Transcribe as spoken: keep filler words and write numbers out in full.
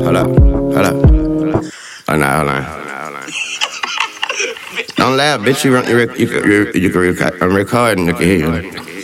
hold up, hold up. Oh, no, hold on. Don't laugh, bitch. You, run, you, you, you, you, you can record. I'm recording. You can hear you.